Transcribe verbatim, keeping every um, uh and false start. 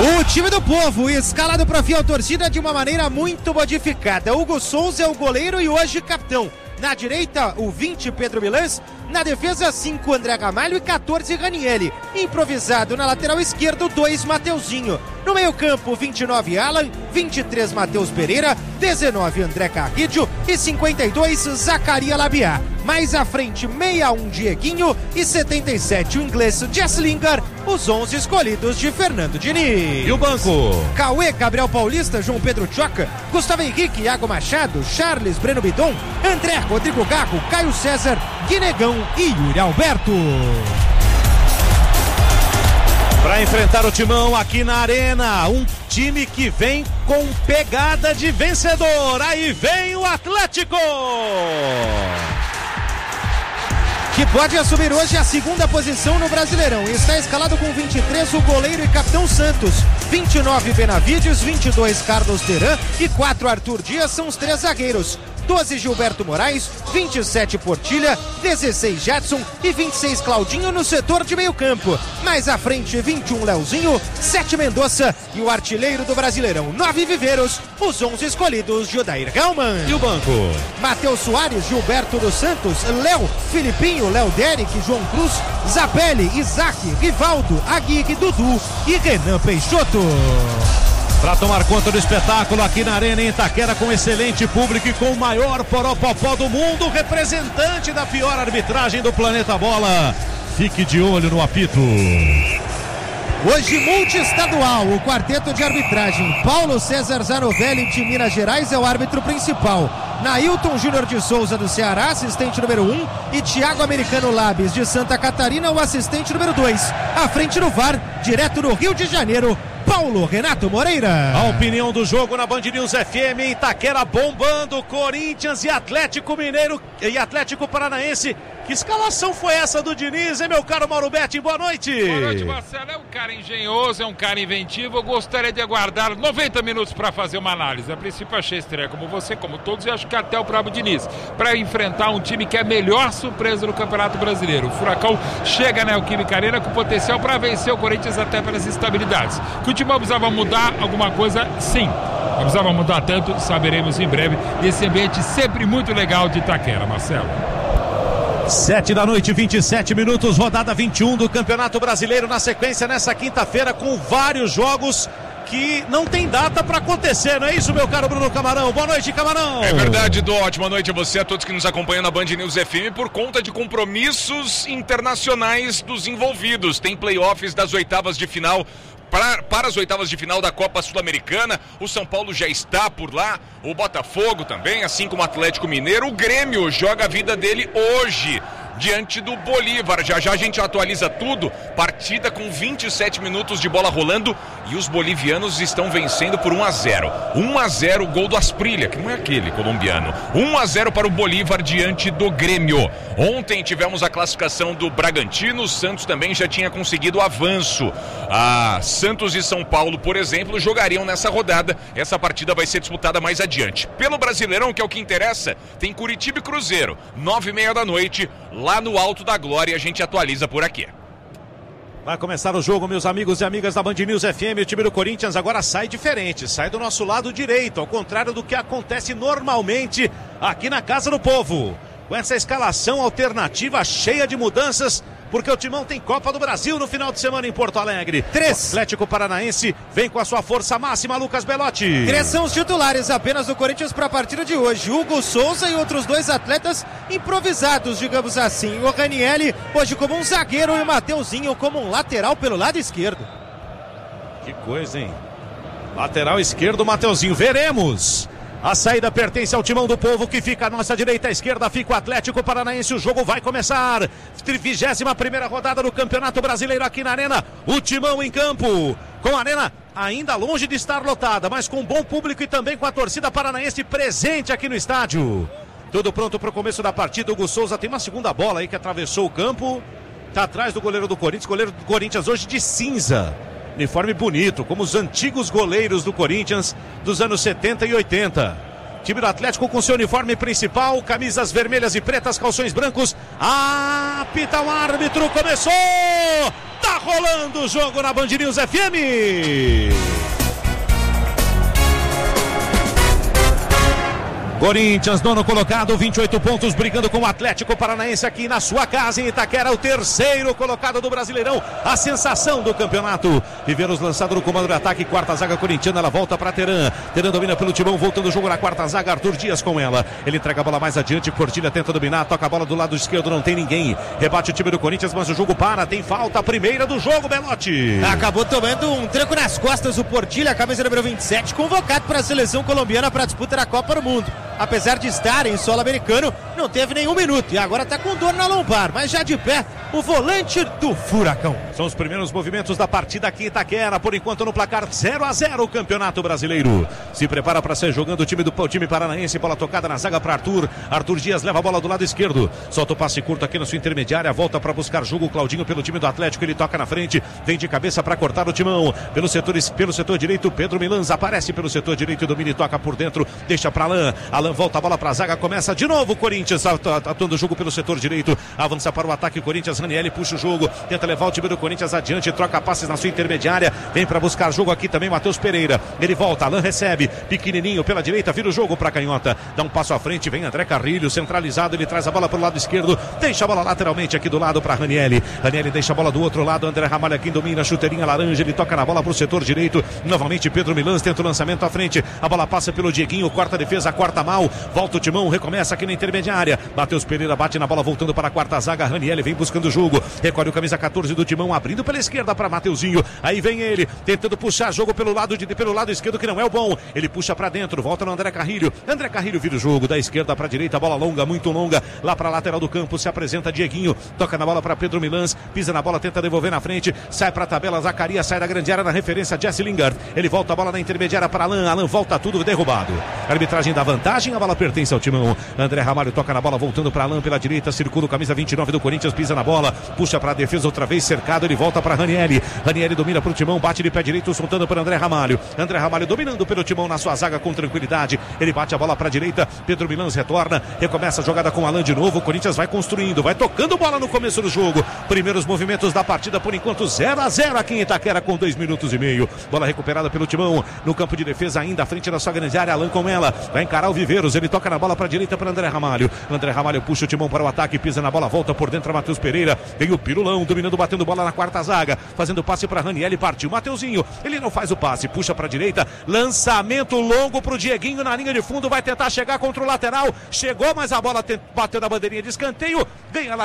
O time do Povo, escalado para fiel torcida de uma maneira muito modificada. Hugo Souza é o goleiro e hoje capitão. Na direita, o vinte, Pedro Milans. Na defesa, cinco, André Ramalho e quatorze, Ranieri. Improvisado na lateral esquerda, dois, Mateuzinho. No meio campo, vinte e nove, Alan. vinte e três, Matheus Pereira. dezenove, André Carrillo. E cinquenta e dois, Zacaria Labiá. Mais à frente, sessenta e um, Dieguinho. E setenta e sete, o inglês Jess Lingard. Os onze escolhidos de Fernando Diniz. E o banco? Cauê, Gabriel Paulista, João Pedro Tchoca, Gustavo Henrique, Iago Machado, Charles, Breno Bidon, André, Rodrigo Garro, Caio César, Guinegão e Yuri Alberto. Para enfrentar o Timão aqui na Arena, um time que vem com pegada de vencedor. Aí vem o Atlético! Que pode assumir hoje a segunda posição no Brasileirão. Está escalado com vinte e três o goleiro e capitão Santos, vinte e nove Benavides, vinte e dois Carlos Teran e quatro Arthur Dias são os três zagueiros. doze Gilberto Moraes, vinte e sete Portilha, dezesseis Jetson e vinte e seis Claudinho no setor de meio campo. Mais à frente, vinte e um Leozinho, sete Mendonça e o artilheiro do Brasileirão, nove Viveiros, os onze escolhidos de Odair Hellman. E o banco? Matheus Soares, Gilberto dos Santos, Léo, Filipinho, Léo Derek, João Cruz, Zabelli, Isaac, Rivaldo, Aguirre, Dudu e Renan Peixoto. Para tomar conta do espetáculo aqui na Arena em Itaquera, com excelente público e com o maior poropopó do mundo, representante da pior arbitragem do planeta Bola. Fique de olho no apito. Hoje multiestadual, o quarteto de arbitragem. Paulo César Zanovelli de Minas Gerais é o árbitro principal. Nailton Júnior de Souza do Ceará, assistente número um, e Thiago Americano Labes de Santa Catarina, o assistente número dois. À frente no V A R, direto do Rio de Janeiro, Paulo Renato Moreira. A opinião do jogo na Band News F M, Itaquera bombando, Corinthians e Atlético Mineiro e Atlético Paranaense. Que escalação foi essa do Diniz, hein, meu caro Mauro Betti? Boa noite. Boa noite, Marcelo. É um cara engenhoso, é um cara inventivo. Eu gostaria de aguardar noventa minutos para fazer uma análise. A princípio achei estreia como você, como todos, e acho que até o próprio Diniz, para enfrentar um time que é a melhor surpresa do Campeonato Brasileiro. O Furacão chega na Neoquímica Arena com potencial para vencer o Corinthians até pelas instabilidades. Que o time precisava mudar alguma coisa, sim. Não precisava mudar tanto, saberemos em breve, nesse ambiente sempre muito legal de Itaquera, Marcelo. Sete da noite, vinte e sete minutos, rodada vinte e um do Campeonato Brasileiro na sequência nessa quinta-feira com vários jogos que não tem data para acontecer, não é isso, meu caro Bruno Camarão? Boa noite, Camarão. É verdade, Dô. Ótima noite a você, a todos que nos acompanham na Band News F M por conta de compromissos internacionais dos envolvidos. Tem playoffs das oitavas de final. Para, para as oitavas de final da Copa Sul-Americana, o São Paulo já está por lá, o Botafogo também, assim como o Atlético Mineiro. O Grêmio joga a vida dele hoje, diante do Bolívar. Já já a gente atualiza tudo. Partida com vinte e sete minutos de bola rolando e os bolivianos estão vencendo por um a zero. um a zero, gol do Asprilla, que não é aquele colombiano. um a zero para o Bolívar diante do Grêmio. Ontem tivemos a classificação do Bragantino, o Santos também já tinha conseguido o avanço. A Santos e São Paulo, por exemplo, jogariam nessa rodada. Essa partida vai ser disputada mais adiante. Pelo Brasileirão, que é o que interessa, tem Curitiba e Cruzeiro, nove e meia da noite, lá no Alto da Glória. A gente atualiza por aqui. Vai começar o jogo, meus amigos e amigas da Band News F M. O time do Corinthians agora sai diferente, sai do nosso lado direito, ao contrário do que acontece normalmente aqui na Casa do Povo. Com essa escalação alternativa cheia de mudanças, porque o Timão tem Copa do Brasil no final de semana em Porto Alegre. Três. O Atlético Paranaense vem com a sua força máxima, Lucas Belotti. Três são os titulares apenas do Corinthians para a partida de hoje. Hugo Souza e outros dois atletas improvisados, digamos assim. O Ranieri hoje como um zagueiro e o Mateuzinho como um lateral pelo lado esquerdo. Que coisa, hein? Lateral esquerdo, Mateuzinho. Veremos. A saída pertence ao Timão do Povo, que fica à nossa direita, à esquerda fica o Atlético Paranaense. O jogo vai começar. vigésima primeira rodada do Campeonato Brasileiro aqui na Arena. O Timão em campo, com a Arena ainda longe de estar lotada, mas com bom público e também com a torcida paranaense presente aqui no estádio. Tudo pronto para o começo da partida. O Hugo Souza tem uma segunda bola aí que atravessou o campo. Está atrás do goleiro do Corinthians. Goleiro do Corinthians hoje de cinza. Uniforme bonito, como os antigos goleiros do Corinthians dos anos setenta e oitenta. Time do Atlético com seu uniforme principal, camisas vermelhas e pretas, calções brancos. Apita o árbitro, começou! Tá rolando o jogo na Band News F M. Corinthians, nono colocado, vinte e oito pontos, brigando com o Atlético Paranaense aqui na sua casa em Itaquera, o terceiro colocado do Brasileirão, a sensação do campeonato. Viveiros lançado no comando de ataque, quarta zaga corintiana, ela volta para Teran. Teran domina pelo timão, voltando o jogo na quarta zaga, Arthur Dias com ela. Ele entrega a bola mais adiante, Portilha tenta dominar, toca a bola do lado esquerdo, não tem ninguém. Rebate o time do Corinthians, mas o jogo para, tem falta, a primeira do jogo, Belotti. Acabou tomando um tranco nas costas o Portilha, camisa número vinte e sete, convocado para a seleção colombiana para a disputa da Copa do Mundo. Apesar de estar em solo americano, não teve nenhum minuto e agora está com dor na lombar, mas já de pé, o volante do Furacão. São os primeiros movimentos da partida aqui em Itaquera, por enquanto no placar zero a zero o Campeonato Brasileiro. Se prepara para sair jogando o time do o time paranaense, bola tocada na zaga para Arthur. Arthur Dias leva a bola do lado esquerdo, solta o passe curto aqui na sua intermediária, volta para buscar jogo, Claudinho pelo time do Atlético, ele toca na frente, vem de cabeça para cortar o timão, pelo setor, pelo setor direito, Pedro Milans aparece pelo setor direito, domina e toca por dentro, deixa para Alain, Alain volta a bola para a zaga, começa de novo o Corinthians atuando o jogo pelo setor direito, avança para o ataque, Corinthians, Ranieri puxa o jogo, tenta levar o time do Corinthians adiante, troca passes na sua intermediária, vem para buscar jogo aqui também Matheus Pereira, ele volta, Alain recebe, pequenininho pela direita, vira o jogo para canhota, dá um passo à frente, vem André Carrilho, centralizado, ele traz a bola para o lado esquerdo, deixa a bola lateralmente aqui do lado para Ranieri, Ranieri deixa a bola do outro lado, André Ramalho aqui domina, chuteirinha laranja, ele toca na bola para o setor direito, novamente Pedro Milans tenta o lançamento à frente, a bola passa pelo Dieguinho, quarta defesa, quarta mal, volta o timão, recomeça aqui na intermediária, Matheus Pereira bate na bola, voltando para a quarta zaga, Ranieri vem buscando o jogo, recolhe o camisa catorze do timão, abrindo pela esquerda para Mateuzinho, aí vem ele, tentando puxar jogo pelo lado, de, pelo lado esquerdo, que não é o bom, ele puxa para dentro, volta no André Carrilho, André Carrilho vira o jogo, da esquerda para a direita, bola longa, muito longa, lá para a lateral do campo, se apresenta Dieguinho, toca na bola para Pedro Milans, pisa na bola, tenta devolver na frente, sai para a tabela, Zacarias sai da grande área na referência, Jesse Lingard, ele volta a bola na intermediária para Alain, Alain volta tudo derrubado, a arbitragem dá vantagem, a bola pertence ao timão, André Ramalho toca na bola, voltando para Alain pela direita, circula o camisa vinte e nove do Corinthians, pisa na bola, puxa para a defesa outra vez, cercado, ele volta para Ranieri, Ranieri domina para o timão, bate de pé direito, soltando para André Ramalho, André Ramalho dominando pelo timão na sua zaga com tranquilidade, ele bate a bola para a direita, Pedro Milans retorna, recomeça a jogada com Alain de novo, o Corinthians vai construindo, vai tocando bola no começo do jogo, primeiros movimentos da partida por enquanto zero a zero aqui em Itaquera com dois minutos e meio, bola recuperada pelo timão, no campo de defesa ainda à frente da sua grande área, Alain com ela, vai encarar o Viveiros, ele toca na bola para a direita para André Ramalho, André Ramalho puxa o timão para o ataque, pisa na bola, volta por dentro a Matheus Pereira, vem o Pirulão dominando, batendo bola na quarta zaga, fazendo passe para Ranieri, partiu Mateuzinho, ele não faz o passe, puxa para a direita, lançamento longo para o Dieguinho na linha de fundo, vai tentar chegar contra o lateral, chegou, mas a bola bateu na bandeirinha de escanteio, vem a